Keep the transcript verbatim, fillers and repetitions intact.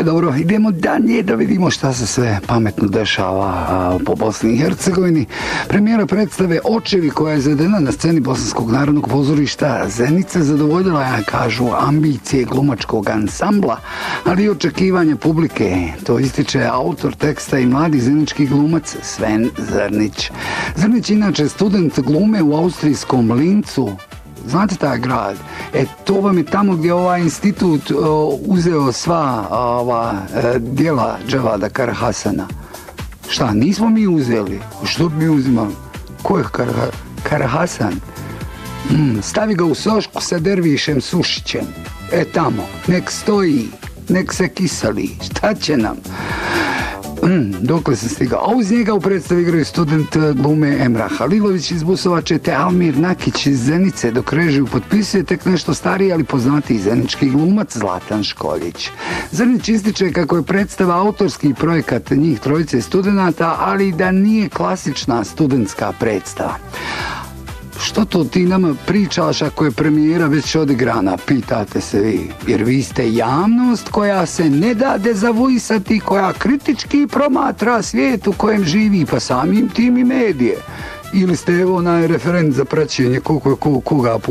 dobro, idemo dalje da vidimo šta se sve pametno dešava a, po Bosni i Hercegovini. Premijera predstave Očevi koja je izvedena na sceni Bosanskog narodnog pozorišta Zenica zadovoljila, ja kažu, ambicije glumačkog ansambla, ali i očekivanja publike. To ističe autor teksta i mladi zenički glumac Sven Zrnić. Zrnić inače student glume u austrijskom Lincu. Znate taj grad? E, to vam je tamo gdje ovaj institut o, uzeo sva ova e, djela Dževada Karahasana. Šta, nismo mi uzeli? Što bi mi uzimali? Ko je Kar Karahasan? Mm, stavi ga u sošku sa Dervišem Sušićem. E, tamo. Nek stoji. Nek se kisali. Šta će nam? Mm, dokle sam stigao. A uz njega u predstavi igraju student glume Emrah Halilović iz Busovače te Almir Nakić iz Zenice, dok režiju potpisuje tek nešto stariji, ali poznatiji zenički glumac Zlatan Školjić. Zrnić ističe kako je predstava autorski projekat njih trojice studenata, ali da nije klasična studentska predstava. Što to ti nama pričaš ako je premijera već odigrana, pitate se vi, jer vi ste javnost koja se ne da dezavuisati, koja kritički promatra svijet u kojem živi, pa samim tim i medije. Ili ste evo onaj referent za praćenje koga